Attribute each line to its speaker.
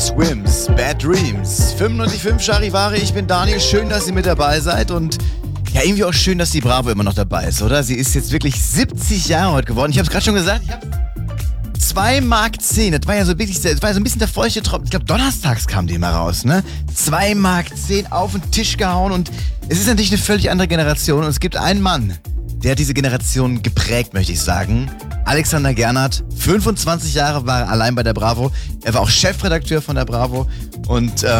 Speaker 1: Swims, Bad Dreams. 95.5 Charivari, ich bin Daniel. Schön, dass ihr mit dabei seid und ja, irgendwie auch schön, dass die Bravo immer noch dabei ist, oder? Sie ist jetzt wirklich 70 Jahre alt geworden. Ich habe es gerade schon gesagt, ich habe 2,10 Mark. Das war ja so wirklich, das war ja so ein bisschen der feuchte Tropfen. Ich glaube, donnerstags kam die mal raus, ne? 2,10 Mark auf den Tisch gehauen und es ist natürlich eine völlig andere Generation und es gibt einen Mann, der hat diese Generation geprägt, möchte ich sagen. Alexander Gernhardt, 25 Jahre war er allein bei der Bravo. Er war auch Chefredakteur von der Bravo und